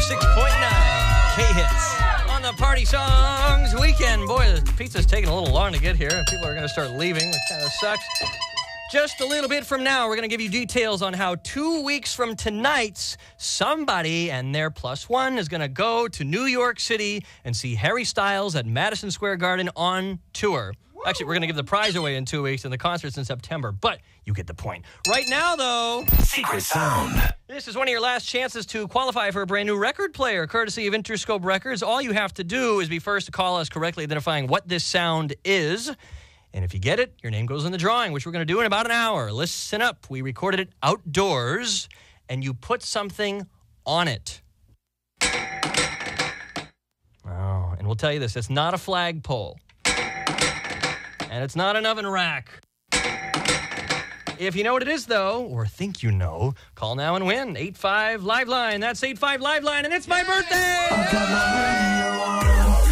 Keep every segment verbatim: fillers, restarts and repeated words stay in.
six point nine K-Hits on the Party Songs weekend. Boy, the pizza's taking a little long to get here. People are going to start leaving, which kind of sucks. Just a little bit from now, we're going to give you details on how two weeks from tonight, somebody and their plus one is going to go to New York City and see Harry Styles at Madison Square Garden on tour. Actually, we're going to give the prize away in two weeks and the concert's in September, but you get the point. Right now, though, Secret Sound. This is one of your last chances to qualify for a brand new record player, courtesy of Interscope Records. All you have to do is be first to call us correctly identifying what this sound is. And if you get it, your name goes in the drawing, which we're going to do in about an hour. Listen up. We recorded it outdoors, and you put something on it. Oh, and we'll tell you this. It's not a flagpole. And it's not an oven rack. If you know what it is, though, or think you know, call now and win. eight five Live Line. That's eight five Live Line, and it's my birthday! I got my radio on.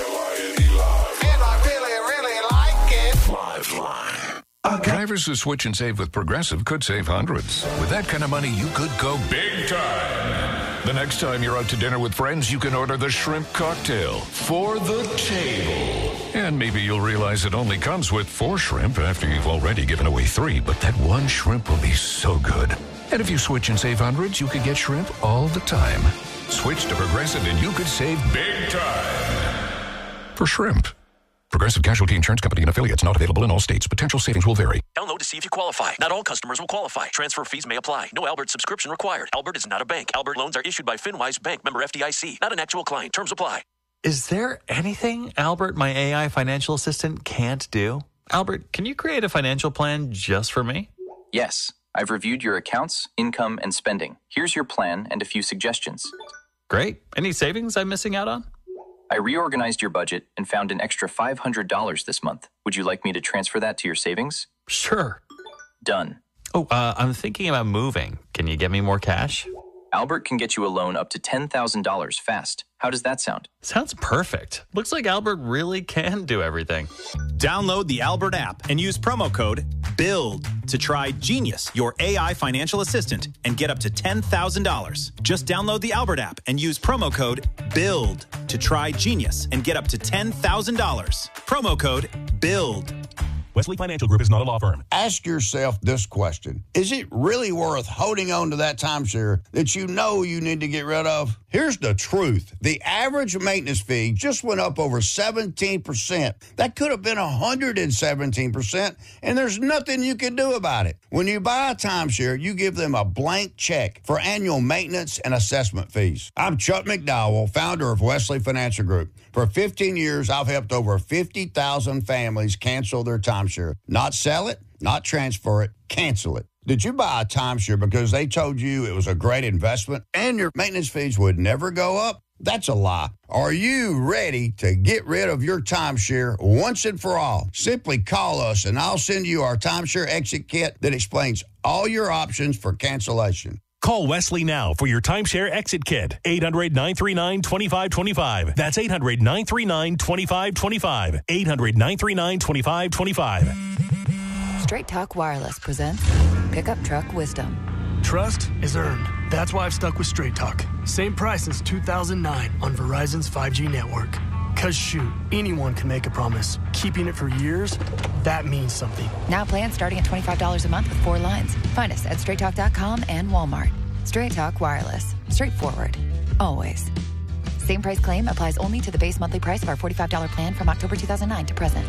And I really, really like it. Live Line. Drivers who switch and save with Progressive could save hundreds. With that kind of money, you could go big time. The next time you're out to dinner with friends, you can order the shrimp cocktail for the table. And maybe you'll realize it only comes with four shrimp after you've already given away three, but that one shrimp will be so good. And if you switch and save hundreds, you could get shrimp all the time. Switch to Progressive and you could save big time. For shrimp. Progressive Casualty Insurance Company and affiliates, not available in all states. Potential savings will vary. Download to see if you qualify. Not all customers will qualify. Transfer fees may apply. No Albert subscription required. Albert is not a bank. Albert loans are issued by FinWise Bank, member F D I C. Not an actual client. Terms apply. Is there anything Albert, my A I financial assistant, can't do? Albert, can you create a financial plan just for me? Yes. I've reviewed your accounts, income, and spending. Here's your plan and a few suggestions. Great. Any savings I'm missing out on? I reorganized your budget and found an extra five hundred dollars this month. Would you like me to transfer that to your savings? Sure. Done. Oh, uh, I'm thinking about moving. Can you get me more cash? Albert can get you a loan up to ten thousand dollars fast. How does that sound? Sounds perfect. Looks like Albert really can do everything. Download the Albert app and use promo code BUILD to try Genius, your A I financial assistant, and get up to ten thousand dollars. Just download the Albert app and use promo code BUILD to try Genius and get up to ten thousand dollars. Promo code BUILD. Wesley Financial Group is not a law firm. Ask yourself this question. Is it really worth holding on to that timeshare that you know you need to get rid of? Here's the truth. The average maintenance fee just went up over seventeen percent. That could have been one hundred seventeen percent, and there's nothing you can do about it. When you buy a timeshare, you give them a blank check for annual maintenance and assessment fees. I'm Chuck McDowell, founder of Wesley Financial Group. For fifteen years, I've helped over fifty thousand families cancel their timeshare. Not sell it, not transfer it, cancel it. Did you buy a timeshare because they told you it was a great investment and your maintenance fees would never go up? That's a lie. Are you ready to get rid of your timeshare once and for all? Simply call us and I'll send you our timeshare exit kit that explains all your options for cancellation. Call Wesley now for your timeshare exit kit. eight hundred, nine three nine, two five two five. That's eight hundred, nine three nine, two five two five. eight hundred, nine three nine, two five two five. Straight Talk Wireless presents Pickup Truck Wisdom. Trust is earned. That's why I've stuck with Straight Talk. Same price since two thousand nine on Verizon's five G network. Cause shoot, anyone can make a promise. Keeping it for years, that means something. Now plans starting at twenty-five dollars a month with four lines. Find us at straight talk dot com and Walmart. Straight Talk Wireless. Straightforward. Always. Same price claim applies only to the base monthly price of our forty-five dollars plan from October two thousand nine to present.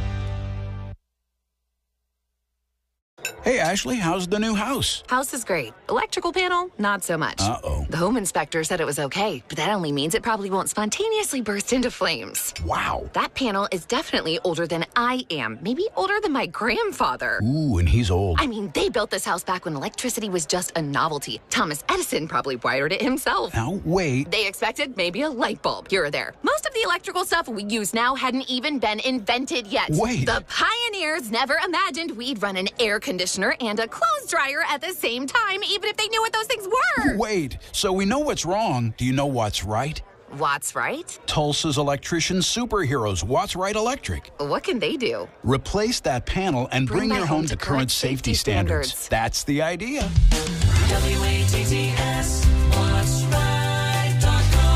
Hey, Ashley, how's the new house? House is great. Electrical panel, not so much. Uh-oh. The home inspector said it was okay, but that only means it probably won't spontaneously burst into flames. Wow. That panel is definitely older than I am. Maybe older than my grandfather. Ooh, and he's old. I mean, they built this house back when electricity was just a novelty. Thomas Edison probably wired it himself. Now, wait. They expected maybe a light bulb here or there. Most of the electrical stuff we use now hadn't even been invented yet. Wait. The pioneers never imagined we'd run an air conditioner and a clothes dryer at the same time, even if they knew what those things were. Wait, so we know what's wrong. Do you know what's right? What's right? Tulsa's electrician superheroes, What's Right Electric. What can they do? Replace that panel and bring, bring your home to current safety, safety standards. standards. That's the idea. W A T T S, what's right dot com.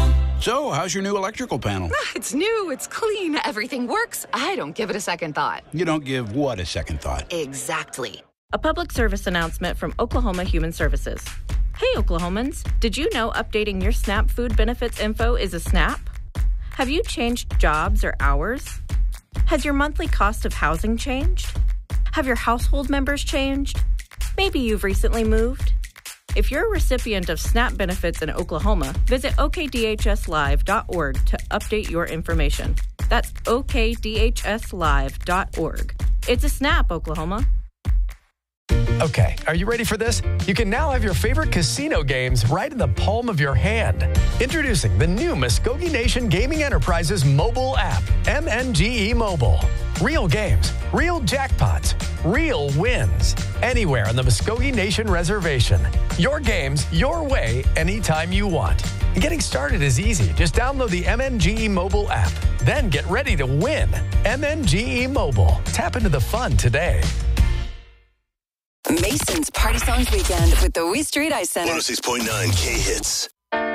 So, how's your new electrical panel? It's new, it's clean, everything works. I don't give it a second thought. You don't give what a second thought? Exactly. A public service announcement from Oklahoma Human Services. Hey, Oklahomans, did you know updating your SNAP food benefits info is a snap? Have you changed jobs or hours? Has your monthly cost of housing changed? Have your household members changed? Maybe you've recently moved. If you're a recipient of SNAP benefits in Oklahoma, visit O K D H S live dot org to update your information. That's O K D H S live dot org. It's a SNAP, Oklahoma. Okay, are you ready for this? You can now have your favorite casino games right in the palm of your hand. Introducing the new Muskogee Nation Gaming Enterprises mobile app, M N G E Mobile. Real games, real jackpots, real wins. Anywhere on the Muskogee Nation Reservation. Your games, your way, anytime you want. And getting started is easy. Just download the M N G E Mobile app. Then get ready to win. M N G E Mobile. Tap into the fun today. Mason's Party Songs Weekend with the We Street Ice Center. one oh six point nine K-Hits.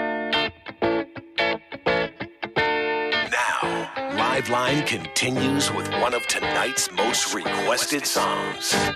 Now, Liveline continues with one of tonight's most requested songs.